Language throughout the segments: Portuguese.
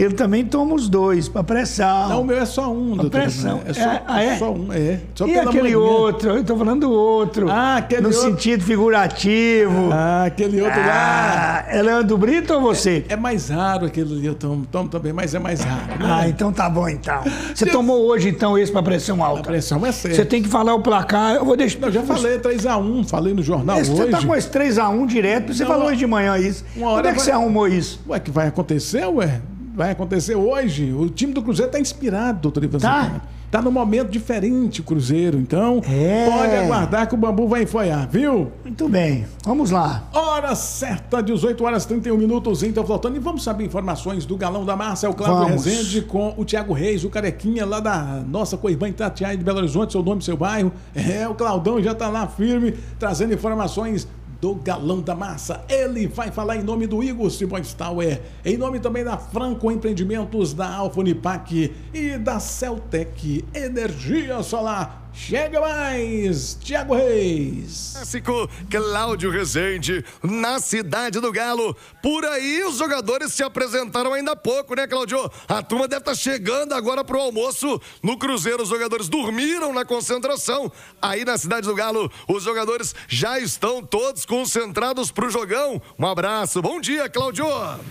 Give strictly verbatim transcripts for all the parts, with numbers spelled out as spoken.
ele também toma os dois, para pressão. Não, o meu é só um, doutor. Pressão. É só, é, ah, é? só um, é. Só e aquele manhã. outro? Eu estou falando do outro. Ah, aquele no outro. sentido figurativo. Ah, aquele outro ah, lá. É Leandro Brito ou você? É, é mais raro aquele ali, eu tomo, tomo também, mas é mais raro. Né? Ah, então tá bom, então. Você tomou hoje, então, esse para pressão alta? A pressão é certa. Você tem que falar o placar. Eu vou deixar. Não, eu já falei três a um, falei no jornal esse, hoje. Você tá com esse três a um direto, você Não, falou hoje de manhã isso. uma hora Onde é que vai... você arrumou isso? Ué, que vai acontecer, ué? Vai acontecer hoje. O time do Cruzeiro tá inspirado, doutor Ivan. Tá? Tá num momento diferente o Cruzeiro, então É. pode aguardar que o bambu vai enfoiar, viu? Muito bem, vamos lá. Hora certa, dezoito horas e trinta e um minutos, então faltando. E vamos saber informações do Galão da Massa, é o Cláudio Vamos. Rezende com o Thiago Reis, o carequinha lá da nossa Coibã Itatiaia de Belo Horizonte, seu nome, seu bairro. É, o Claudão já tá lá firme, trazendo informações do Galão da Massa. Ele vai falar em nome do Igor Simões Tower, em nome também da Franco Empreendimentos, da Alfa Unipac e da Celtec Energia Solar. Chega mais, Thiago Reis. Clássico, Cláudio Rezende, na Cidade do Galo. Por aí os jogadores se apresentaram ainda há pouco, né, Cláudio? A turma deve estar chegando agora pro almoço no Cruzeiro. Os jogadores dormiram na concentração. Aí na Cidade do Galo, os jogadores já estão todos concentrados pro jogão. Um abraço, bom dia, Cláudio.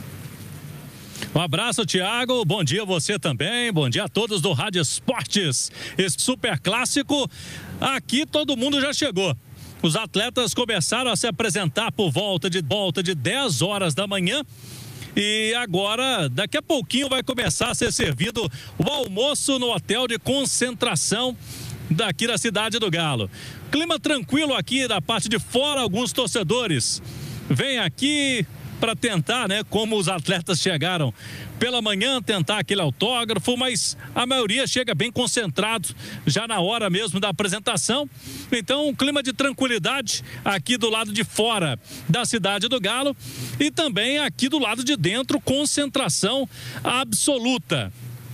Um abraço, Thiago. Bom dia a você também. Bom dia a todos do Rádio Esportes. Esse super clássico, aqui todo mundo já chegou. Os atletas começaram a se apresentar por volta de, volta de dez horas da manhã. E agora, daqui a pouquinho, vai começar a ser servido o almoço no hotel de concentração daqui da Cidade do Galo. Clima tranquilo aqui da parte de fora, alguns torcedores vêm aqui para tentar, né, como os atletas chegaram pela manhã, tentar aquele autógrafo, mas a maioria chega bem concentrado, já na hora mesmo da apresentação. Então, um clima de tranquilidade aqui do lado de fora da Cidade do Galo e também aqui do lado de dentro, concentração absoluta.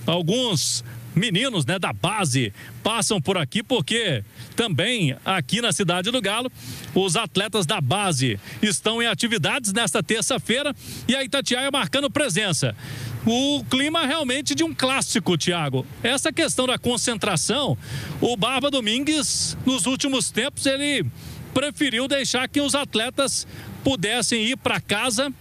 Alguns meninos, né, da base passam por aqui porque também aqui na Cidade do Galo os atletas da base estão em atividades nesta terça-feira e a Itatiaia marcando presença. O clima realmente de um clássico, Thiago. Essa questão da concentração, o Barba Domingues nos últimos tempos ele preferiu deixar que os atletas pudessem ir para casa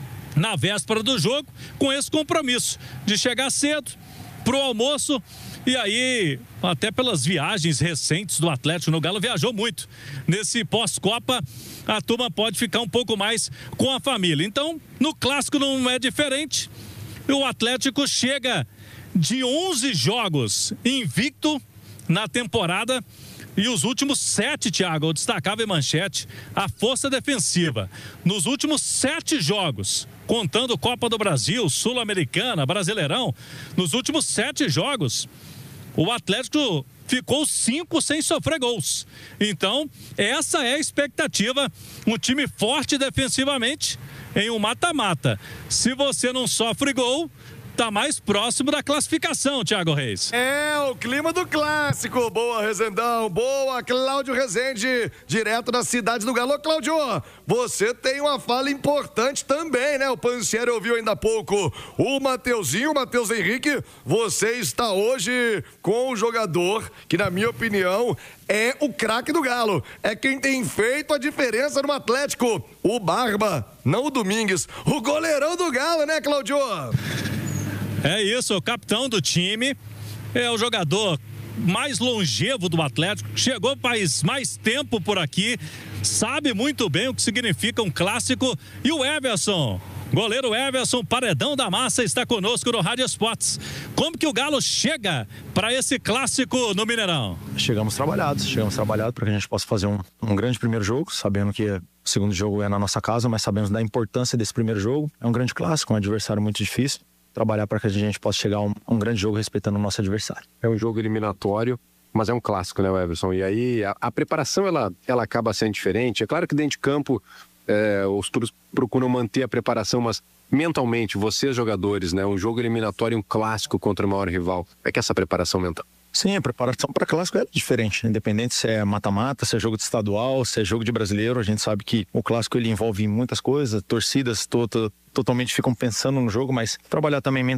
na véspera do jogo com esse compromisso de chegar cedo pro almoço. E aí, até pelas viagens recentes do Atlético no Galo, viajou muito. Nesse pós-Copa, a turma pode ficar um pouco mais com a família. Então, no clássico não é diferente. O Atlético chega de onze jogos invicto na temporada. E os últimos sete, Thiago, eu destacava em manchete a força defensiva. Nos últimos sete jogos, contando Copa do Brasil, Sul-Americana, Brasileirão, nos últimos sete jogos, o Atlético ficou cinco sem sofrer gols. Então, essa é a expectativa. Um time forte defensivamente em um mata-mata. Se você não sofre gol, tá mais próximo da classificação, Thiago Reis. É o clima do clássico. Boa, Rezendão. Boa, Cláudio Rezende, direto da Cidade do Galo. Cláudio, você tem uma fala importante também, né? O Pansieri ouviu ainda há pouco o Mateuzinho, o Matheus Henrique. Você está hoje com o jogador que, na minha opinião, é o craque do Galo. É quem tem feito a diferença no Atlético. O Barba, não o Domingues. O goleirão do Galo, né, Cláudio? É isso, o capitão do time, é o jogador mais longevo do Atlético, chegou faz mais tempo por aqui, sabe muito bem o que significa um clássico. E o Everson, goleiro Everson, paredão da massa, está conosco no Rádio Esportes. Como que o Galo chega para esse clássico no Mineirão? Chegamos trabalhados, chegamos trabalhados para que a gente possa fazer um, um grande primeiro jogo, sabendo que o segundo jogo é na nossa casa, mas sabemos da importância desse primeiro jogo. É um grande clássico, um adversário muito difícil. Trabalhar para que a gente possa chegar a um, a um grande jogo respeitando o nosso adversário. É um jogo eliminatório, mas é um clássico, né, Everson? E aí a, a preparação ela, ela acaba sendo diferente. É claro que dentro de campo é, os clubes procuram manter a preparação, mas mentalmente, vocês jogadores, né, um jogo eliminatório, um clássico contra o maior rival, é que essa preparação mental? Sim, a preparação para clássico é diferente, independente se é mata-mata, se é jogo de estadual, se é jogo de brasileiro. A gente sabe que o clássico ele envolve muitas coisas, torcidas to to totalmente ficam pensando no jogo, mas trabalhar também